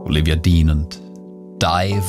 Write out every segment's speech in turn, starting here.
Olivia Dean und Dive.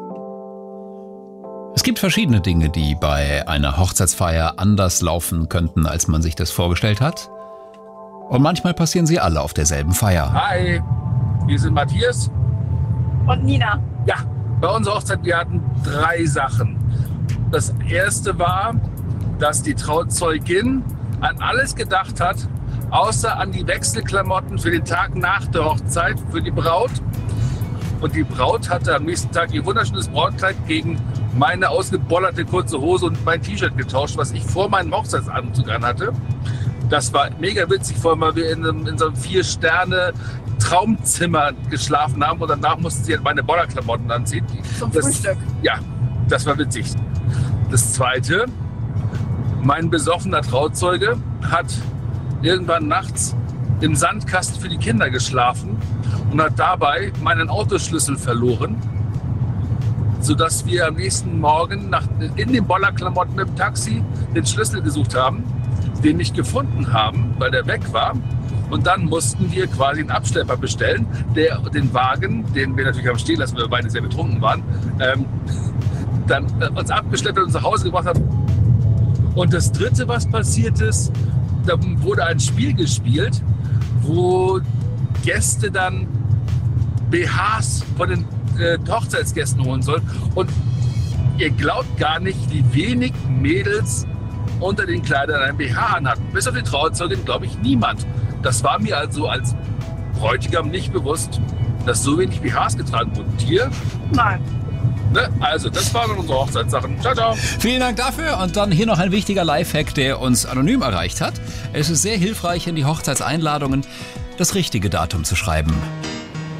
Es gibt verschiedene Dinge, die bei einer Hochzeitsfeier anders laufen könnten, als man sich das vorgestellt hat. Und manchmal passieren sie alle auf derselben Feier. Hi, wir sind Matthias und Nina. Ja, bei unserer Hochzeit, wir hatten 3 Sachen. Das erste war, dass die Trauzeugin an alles gedacht hat, außer an die Wechselklamotten für den Tag nach der Hochzeit für die Braut. Und die Braut hatte am nächsten Tag ihr wunderschönes Brautkleid gegen meine ausgebollerte kurze Hose und mein T-Shirt getauscht, was ich vor meinem Hochzeitsanzug anhatte. Das war mega witzig, vor allem, weil wir in so einem 4-Sterne-Traumzimmer geschlafen haben und danach mussten sie halt meine Bollerklamotten anziehen. Zum Frühstück. Ja, das war witzig. Das Zweite, mein besoffener Trauzeuge hat irgendwann nachts im Sandkasten für die Kinder geschlafen und hat dabei meinen Autoschlüssel verloren, sodass wir am nächsten Morgen in den Bollerklamotten im Taxi den Schlüssel gesucht haben, den nicht gefunden haben, weil der weg war. Und dann mussten wir quasi einen Abschlepper bestellen, der den Wagen, den wir natürlich haben stehen lassen, weil wir beide sehr betrunken waren, dann uns abgeschleppt und uns nach Hause gebracht hat. Und das Dritte, was passiert ist, da wurde ein Spiel gespielt, wo Gäste dann BHs von den Hochzeitsgästen holen sollen. Und ihr glaubt gar nicht, wie wenig Mädels unter den Kleidern ein BH anhatten. Bis auf die Trauzeugin, glaube ich, niemand. Das war mir also als Bräutigam nicht bewusst, dass so wenig BHs getragen wurden. Hier? Nein. Ne? Also, das waren unsere Hochzeitssachen. Ciao, ciao. Vielen Dank dafür. Und dann hier noch ein wichtiger Lifehack, der uns anonym erreicht hat. Es ist sehr hilfreich, in die Hochzeitseinladungen das richtige Datum zu schreiben.